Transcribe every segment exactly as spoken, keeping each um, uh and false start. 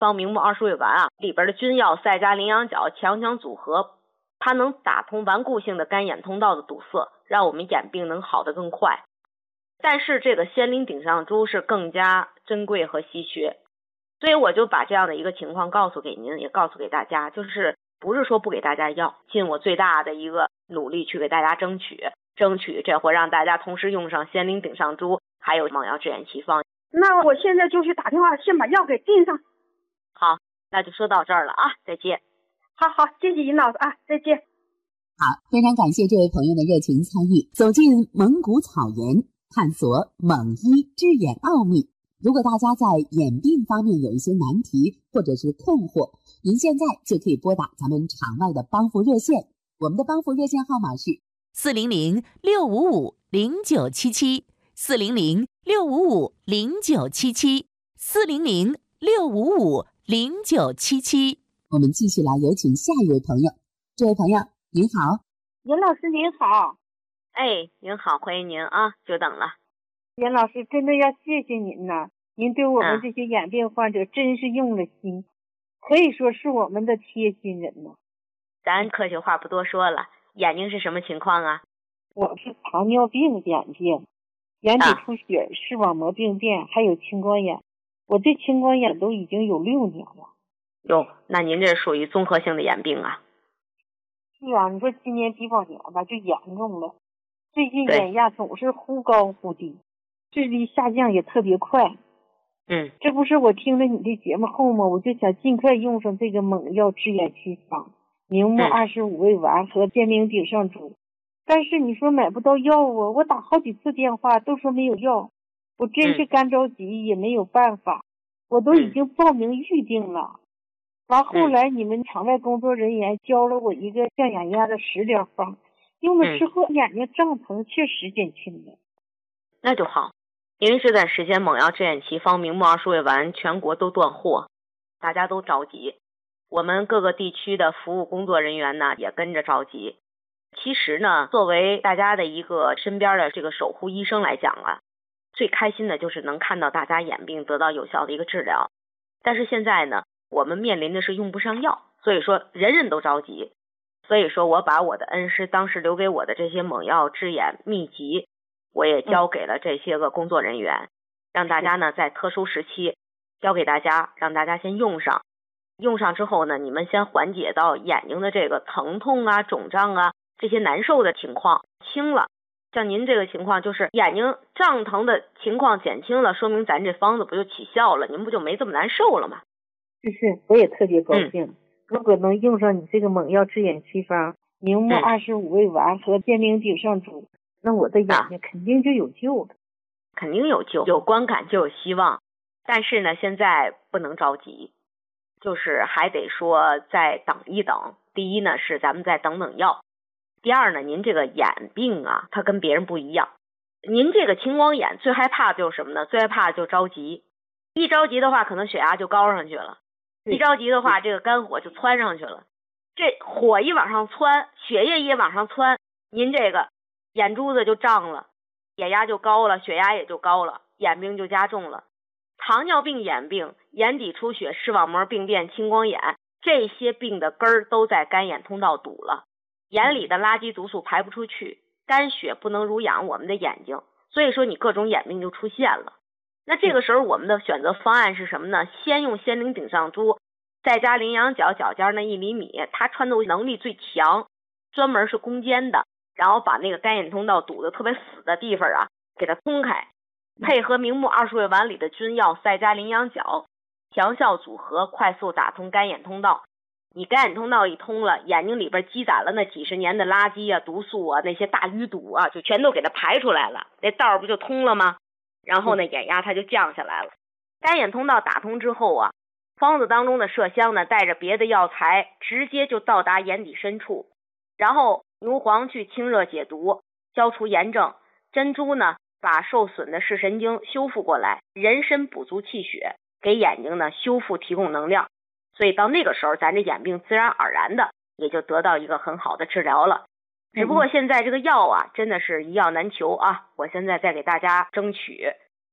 方明目二十味丸啊，里边的君药赛加羚羊角强强组合，它能打通顽固性的干眼通道的堵塞，让我们眼病能好得更快。但是这个仙灵顶上珠是更加珍贵和稀缺，所以我就把这样的一个情况告诉给您，也告诉给大家，就是不是说不给大家要，尽我最大的一个努力去给大家争取，争取这回让大家同时用上仙灵顶上珠，还有猛药制眼奇方。 那我现在就去打电话，先把药给订上。 好，那就说到这儿了啊，再见。 好好，谢谢尹老师啊，再见。 好，非常感谢这位朋友的热情参与，走进蒙古草原，探索蒙医治眼奥秘。如果大家在眼病方面有一些难题或者是困惑，您现在就可以拨打咱们场外的帮扶热线，我们的帮扶热线号码是四零零六五五零九七七，四零零六五五零九七七，四零零六五五零九七七。 我们继续来有请下一位朋友。这位朋友您好。 尹老师您好。 哎，您好，欢迎您啊，久等了。 尹老师真的要谢谢您呐，您对我们这些眼病患者真是用了心，可以说是我们的贴心人呐。 咱客气话不多说了，眼睛是什么情况啊？ 我是糖尿病眼睛，眼底出血、啊、视网膜病变，还有青光眼。我这青光眼都已经有六年了。 哟，那您这属于综合性的眼病啊。 是啊，你说今年比往年吧就严重了，最近眼压总是忽高忽低，视力下降也特别快。 嗯， 这不是我听了你的节目后吗？我就想尽快用上这个猛药治眼奇方明目二十五味丸和仙灵顶上珠、嗯、但是你说买不到药啊，我打好几次电话都说没有药，我真是干着急、嗯、也没有办法，我都已经报名预定了。完、嗯、后来你们场外工作人员教了我一个降眼压的食疗方，用了之后、嗯、眼睛胀疼确实减轻了。 那就好，因为这段时间猛药治眼奇方明目二十味丸全国都断货，大家都着急，我们各个地区的服务工作人员呢也跟着着急。其实呢，作为大家的一个身边的这个守护医生来讲啊，最开心的就是能看到大家眼病得到有效的一个治疗。但是现在呢，我们面临的是用不上药，所以说人人都着急。所以说我把我的恩师当时留给我的这些猛药治眼秘籍，我也交给了这些个工作人员、嗯、让大家呢在特殊时期交给大家，让大家先用上。用上之后呢，你们先缓解到眼睛的这个疼痛啊、肿胀啊这些难受的情况轻了。像您这个情况就是眼睛胀疼的情况减轻了，说明咱这方子不就起效了，您不就没这么难受了吗？ 是是，我也特别高兴、嗯、如果能用上你这个猛药治眼奇方明目二十五味丸和仙灵顶上珠、嗯、那我的眼睛肯定就有救了、啊、 肯定有救，有观感就有希望。但是呢，现在不能着急，就是还得说再等一等。第一呢是咱们再等等药，第二呢，您这个眼病啊它跟别人不一样，您这个青光眼最害怕的就是什么呢？最害怕的就着急，一着急的话可能血压就高上去了，一着急的话这个肝火就窜上去了，这火一往上窜，血液也往上窜，您这个眼珠子就胀了，眼压就高了，血压也就高了，眼病就加重了。糖尿病眼病、眼底出血、视网膜病变、青光眼，这些病的根儿都在干眼通道堵了，眼里的垃圾毒素排不出去，肝血不能濡养我们的眼睛，所以说你各种眼病就出现了。那这个时候我们的选择方案是什么呢？先用仙灵顶上珠，再加羚羊角角尖那一厘米，它穿透能力最强，专门是攻坚的，然后把那个干眼通道堵得特别死的地方啊给它通开，配合明目二十味丸里的君药赛加羚羊角，强效组合，快速打通干眼通道。你干眼通道一通了，眼睛里边积攒了那几十年的垃圾啊、毒素啊、那些大淤堵啊，就全都给它排出来了，那道不就通了吗？然后呢，眼压它就降下来了。干眼通道打通之后啊，方子当中的麝香呢，带着别的药材直接就到达眼底深处，然后牛黄去清热解毒，消除炎症，珍珠呢把受损的视神经修复过来，人参补足气血，给眼睛呢修复提供能量。所以到那个时候咱这眼病自然而然的也就得到一个很好的治疗了。只不过现在这个药啊真的是一药难求啊，我现在再给大家争取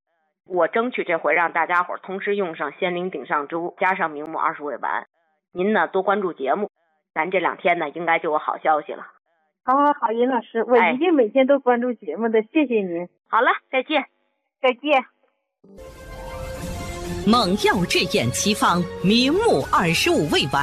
我争取这回让大家伙同时用上仙灵顶上珠加上明目二十味丸。您呢多关注节目，咱这两天呢应该就有好消息了。 好好好，尹老师，我一定每天都关注节目的，谢谢您。 好了，再见。 再见。 猛药治眼奇方明目二十五味丸。